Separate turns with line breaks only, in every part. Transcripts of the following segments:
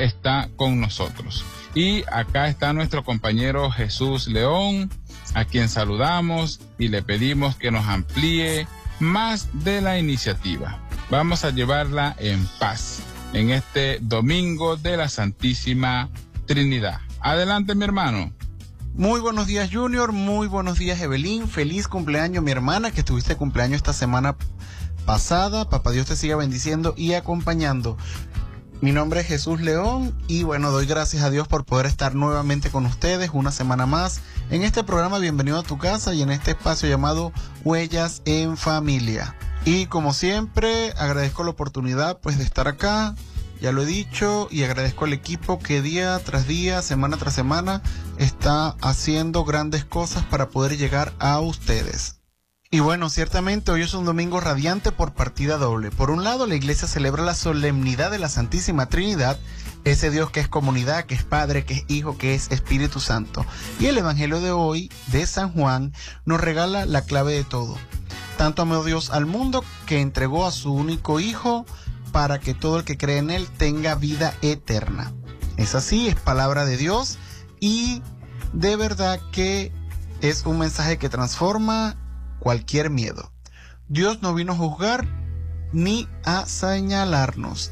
está con nosotros. Y acá está nuestro compañero Jesús León, a quien saludamos y le pedimos que nos amplíe más de la iniciativa. Vamos a llevarla en paz en este domingo de la Santísima Trinidad. Adelante, mi hermano.
Muy buenos días, Junior. Muy buenos días, Evelyn. Feliz cumpleaños, mi hermana, que estuviste de cumpleaños esta semana pasada. Papá Dios te siga bendiciendo y acompañando. Mi nombre es Jesús León y bueno, doy gracias a Dios por poder estar nuevamente con ustedes una semana más en este programa Bienvenido a tu casa y en este espacio llamado Huellas en Familia. Y como siempre, agradezco la oportunidad pues de estar acá, ya lo he dicho, y agradezco al equipo que día tras día, semana tras semana, está haciendo grandes cosas para poder llegar a ustedes. Y bueno, ciertamente hoy es un domingo radiante por partida doble. Por un lado, la iglesia celebra la solemnidad de la Santísima Trinidad, ese Dios que es comunidad, que es Padre, que es Hijo, que es Espíritu Santo. Y el Evangelio de hoy, de San Juan, nos regala la clave de todo. Tanto amó Dios al mundo que entregó a su único Hijo para que todo el que cree en Él tenga vida eterna. Es así, es palabra de Dios y de verdad que es un mensaje que transforma cualquier miedo. Dios no vino a juzgar ni a señalarnos,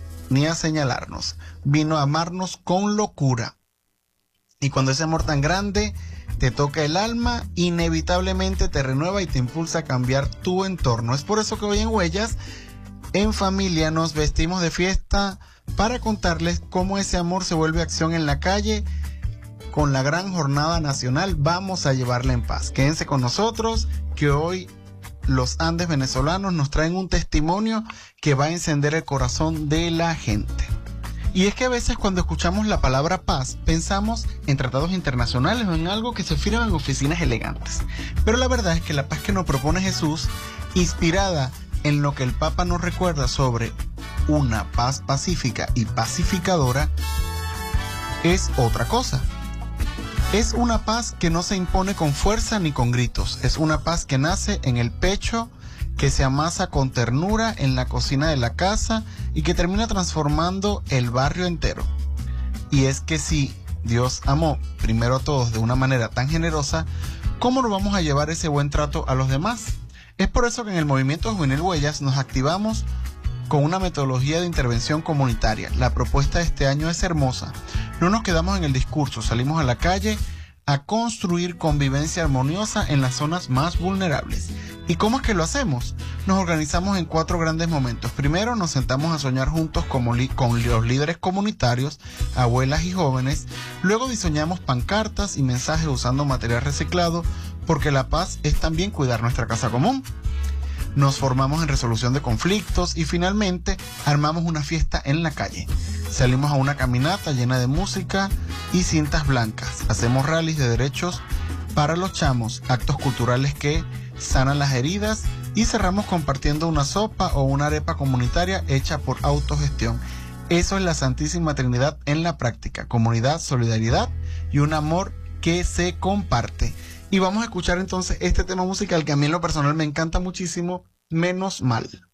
vino a amarnos con locura. Y cuando ese amor tan grande te toca el alma, inevitablemente te renueva y te impulsa a cambiar tu entorno. Es por eso que hoy en Huellas en Familia nos vestimos de fiesta para contarles cómo ese amor se vuelve acción en la calle. Con la gran jornada nacional vamos a llevarla en paz. Quédense con nosotros, que hoy los Andes venezolanos nos traen un testimonio que va a encender el corazón de la gente. Y es que a veces cuando escuchamos la palabra paz, pensamos en tratados internacionales o en algo que se firma en oficinas elegantes. Pero la verdad es que la paz que nos propone Jesús, inspirada en lo que el Papa nos recuerda sobre una paz pacífica y pacificadora, es otra cosa. Es una paz que no se impone con fuerza ni con gritos. Es una paz que nace en el pecho, que se amasa con ternura en la cocina de la casa y que termina transformando el barrio entero. Y es que si Dios amó primero a todos de una manera tan generosa, ¿cómo nos vamos a llevar ese buen trato a los demás? Es por eso que en el Movimiento Juvenil Huellas nos activamos con una metodología de intervención comunitaria. La propuesta de este año es hermosa. No nos quedamos en el discurso, salimos a la calle a construir convivencia armoniosa en las zonas más vulnerables. ¿Y cómo es que lo hacemos? Nos organizamos en 4 grandes momentos. Primero nos sentamos a soñar juntos con los líderes comunitarios, abuelas y jóvenes. Luego diseñamos pancartas y mensajes usando material reciclado, porque la paz es también cuidar nuestra casa común. Nos formamos en resolución de conflictos y finalmente armamos una fiesta en la calle. Salimos a una caminata llena de música y cintas blancas. Hacemos rallies de derechos para los chamos, actos culturales que sanan las heridas y cerramos compartiendo una sopa o una arepa comunitaria hecha por autogestión. Eso es la Santísima Trinidad en la práctica: comunidad, solidaridad y un amor que se comparte. Y vamos a escuchar entonces este tema musical que a mí en lo personal me encanta muchísimo, Menos Mal.